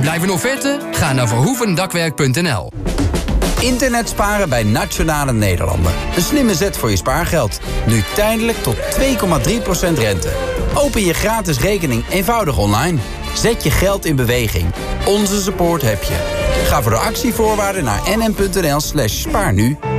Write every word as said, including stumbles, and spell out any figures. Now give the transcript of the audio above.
Vrijblijvende offerte? Ga naar verhoevendakwerk punt n l. Internet sparen bij Nationale Nederlanden. Een slimme zet voor je spaargeld. Nu tijdelijk tot twee komma drie procent rente. Open je gratis rekening eenvoudig online. Zet je geld in beweging. Onze support heb je. Ga voor de actievoorwaarden naar nm.nl slash spaarnu.